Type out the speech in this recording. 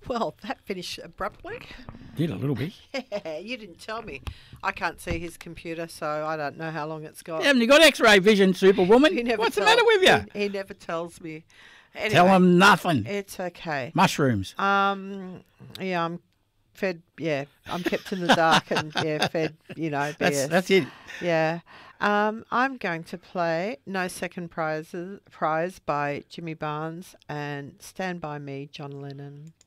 Well, that finished abruptly. Did a little bit. You didn't tell me. I can't see his computer, so I don't know how long it's got. Haven't you got X-ray vision, Superwoman? He never What's the tell- matter with you? He never tells me. Anyway, Tell him nothing. it's okay. Mushrooms. Yeah, I'm fed. Yeah, I'm kept in the dark and fed. BS. That's it. Yeah. I'm going to play No Second Prize by Jimmy Barnes and Stand By Me, John Lennon.